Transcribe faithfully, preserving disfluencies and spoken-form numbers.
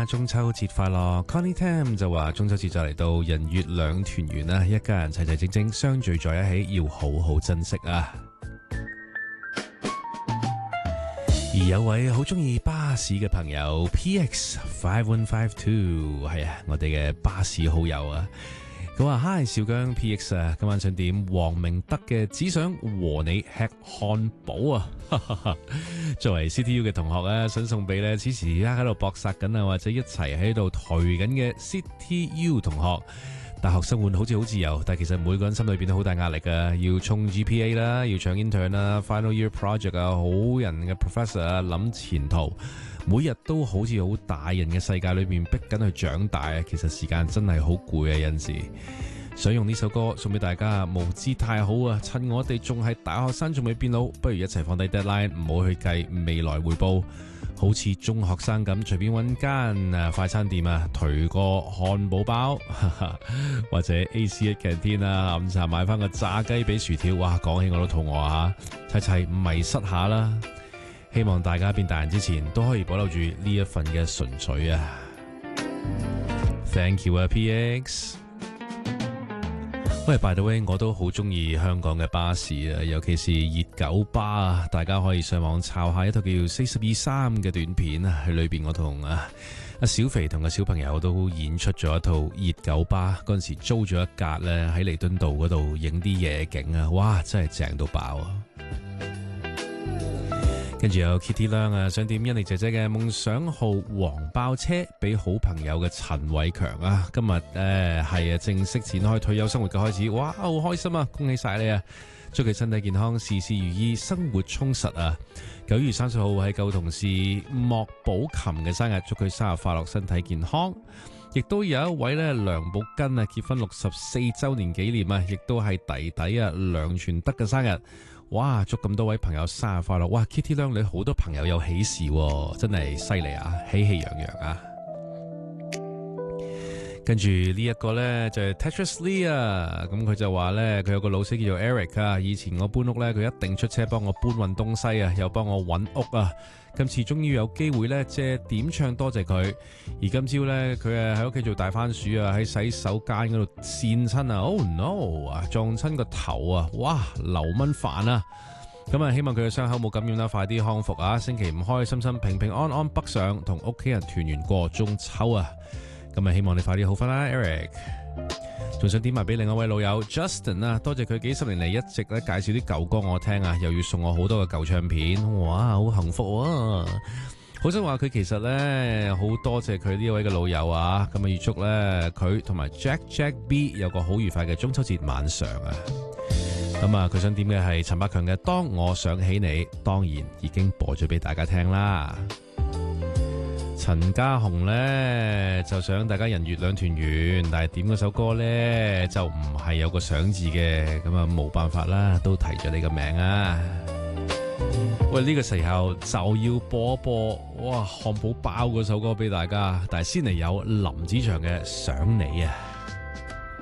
家中秋節快樂。 Connie Tam 就話中秋節就嚟到，人月兩團圓啊，一家人齊齊整整相聚在一起，要好好珍惜啊。而有位好中意巴士嘅朋友 P X five one five two 係啊，我哋嘅巴士好友啊。佢話 Hi 小姜 P X 啊，今晚想點黃明德嘅只想和你吃漢堡啊。作為 C T U 嘅同學啊，想送俾咧此時而家喺度搏殺緊啊，或者一齊喺度頹緊嘅 C T U 同學。大學生活好似好自由，但其實每個人心裏邊都好大壓力噶，要衝 G P A 啦，要搶 intern 啦 ，final year project 啊，好人嘅 professor 啊，諗前途，每日都好似好大人嘅世界裏面逼緊去長大啊。其實時間真係好攰啊，有陣時想用呢首歌送俾大家，無知太好啊！趁我哋仲係大學生，仲未變老，不如一齊放低 deadline，唔好去計未來回報。好似中學生咁，隨便揾間啊快餐店啊，頹個漢堡包，或者 A C 一 canteen 啊，午茶買翻個炸雞俾薯條。哇，講起我都肚餓啊！齊齊迷失下啦，希望大家變大人之前都可以保留住呢一份嘅純粹啊 ！Thank you 啊 P X。喂 ，by the way， 我都好中意香港嘅巴士啊，尤其是熱狗巴啊，大家可以上網抄下一套叫《四十二三》嘅短片啊，喺裏邊我同啊阿小肥同個小朋友都演出咗一套熱狗巴，嗰陣時租咗一格咧喺彌敦道嗰度影啲夜景啊，哇，真係正到爆啊！跟住有 Kitty 亮啊，想點欣妮姐姐嘅夢想號黃包車俾好朋友嘅陳偉強啊，今日誒係啊正式展開退休生活嘅開始，哇好開心啊，恭喜晒你啊，祝佢身體健康，事事如意，生活充實啊！九月三十號係舊同事莫寶琴嘅生日，祝佢生日快樂，身體健康。亦都有一位咧梁寶根啊結婚六十四周年紀念啊，亦都係弟弟啊梁全德嘅生日。哇！祝咁多位朋友生日快樂！哇 ，Kitty 亮你好多朋友有喜事喎，真係犀利啊，喜氣洋洋啊！跟住呢一個呢，就係 Tetris Lee 啊，咁佢就話呢，佢有個老師叫做 Eric 啊，以前我搬屋呢，佢一定出車幫我搬運東西啊，又幫我揾屋啊。今次終於有機會呢，借點唱多謝佢。而今朝呢，佢誒喺屋企做大番薯啊，喺洗手間嗰度跣親啊 ，Oh no 啊，撞親個頭啊，哇，流蚊飯啊！咁啊，希望佢嘅傷口冇感染啦，快啲康復啊！星期五開開心心、平平安安北上，同屋企人團圓過中秋啊！咁啊，希望你快啲好返啦 ，Eric。仲想點埋俾另一位老友 Justin 啊，多謝佢幾十年嚟一直咧介紹啲舊歌我聽啊，又要送我好多嘅舊唱片，哇，好幸福啊！好想話佢其實咧好多謝佢呢位嘅老友啊，咁啊預祝咧佢同埋 Jack Jack B 有個好愉快嘅中秋節晚上啊！咁啊，佢想點嘅係陳百強嘅《當我想起你》，當然已經播咗俾大家聽啦。陳家雄呢，就想大家人月兩團圓，但係點嗰首歌呢，就唔係有個想字嘅，咁啊冇辦法啦，都提咗你個名啊！喂，呢個時候就要播一播哇漢堡包嗰首歌俾大家，但係先嚟有林子祥嘅想你啊！